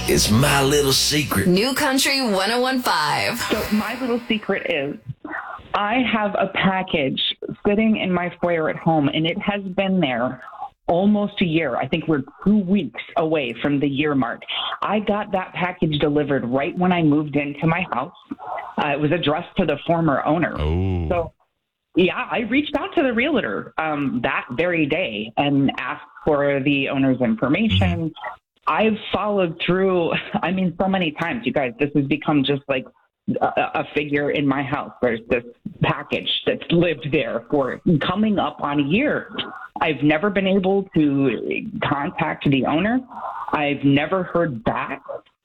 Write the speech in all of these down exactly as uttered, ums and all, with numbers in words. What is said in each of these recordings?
It's my little secret. New Country ten fifteen. So my little secret is I have a package sitting in my foyer at home, and it has been there almost a year. I think we're two weeks away from the year mark. I got that package delivered right when I moved into my house. Uh, it was addressed to the former owner. Oh. So, yeah, I reached out to the realtor um, that very day and asked for the owner's information. I've followed through, I mean, so many times, you guys, this has become just like a, a figure in my house. There's this package that's lived there for coming up on a year. I've never been able to contact the owner. I've never heard back.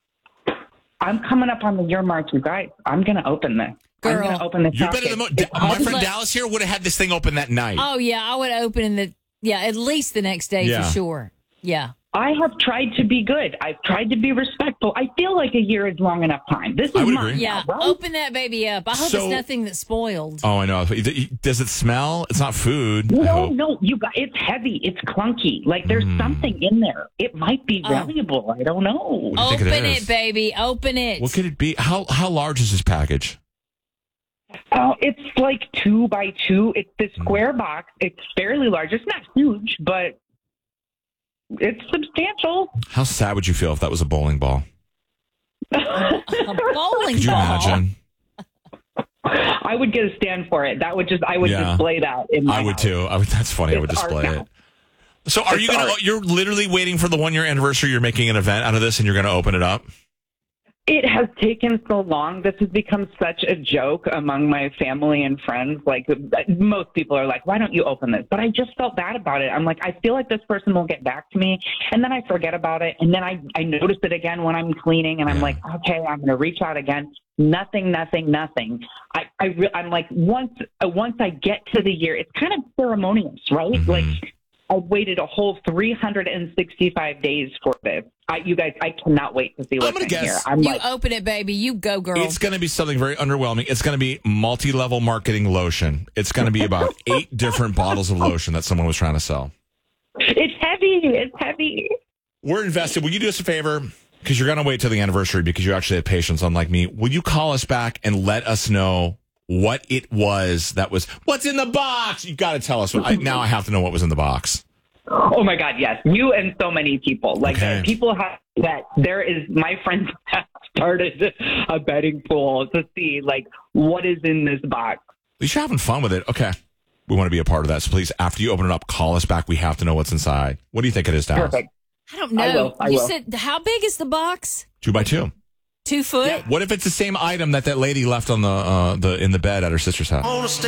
I'm coming up on the year mark, you guys. I'm going to open this. Girl, I'm going to open this. You're better than mo- It's my friend like- Dallas here would have had this thing open that night. Oh, yeah. I would open in the, yeah, at least the next day Yeah. for sure. Yeah. I have tried to be good. I've tried to be respectful. I feel like a year is long enough time. This is I would mine. agree. Yeah. Right? Open that baby up. I hope So- it's nothing that's spoiled. Oh, I know. Does it smell? It's not food. I No, hope. no, you got it's heavy. It's clunky. Like there's Mm. something in there. It might be Oh. valuable. I don't know. What do you think Open it it, is? baby. Open it. What could it be? How how large is this package? Oh, it's like two by two. It's this square box. It's fairly large. It's not huge, but it's substantial. How sad would you feel if that was a bowling ball? A bowling Could you ball. imagine? I would get a stand for it. That would just I would Yeah. display that in my I would house. too. I would. That's funny. I It's would art display now. it. So, are It's you gonna? art. You're literally waiting for the one year anniversary. You're making an event out of this, and you're gonna open it up. It has taken so long. This has become such a joke among my family and friends. Like, most people are like, why don't you open this? But I just felt bad about it. I'm like, I feel like this person will get back to me. And then I forget about it. And then I, I notice it again when I'm cleaning. And I'm Yeah. like, okay, I'm going to reach out again. Nothing, nothing, nothing. I, I re- I'm like, once, uh, once I get to the year, it's kind of ceremonious, right? Mhm. Like, I waited a whole three hundred sixty-five days for this. I, you guys, I cannot wait to see what's gonna in guess- here. I'm You like, open it, baby. You go, girl. It's going to be something very underwhelming. It's going to be multi-level marketing lotion. It's going to be about eight different bottles of lotion that someone was trying to sell. it's heavy. It's heavy. We're invested. Will you do us a favor? Because you're going to wait till the anniversary because you actually have patience, unlike me. Will you call us back and let us know what it was that was, what's in the box? You got to tell us. I, now I have to know what was in the box. Oh my God, yes. You and so many people. Like Okay. people have that there is my friends have started a betting pool to see like what is in this box. At least you're having fun with it. Okay. We want to be a part of that. So please, after you open it up, call us back. We have to know what's inside. What do you think it is, Dallas? Perfect. I don't know. I will, I you will. said, how big is the box? Two by two. Two foot? What if it's the same item that that lady left on the uh, the in the bed at her sister's house?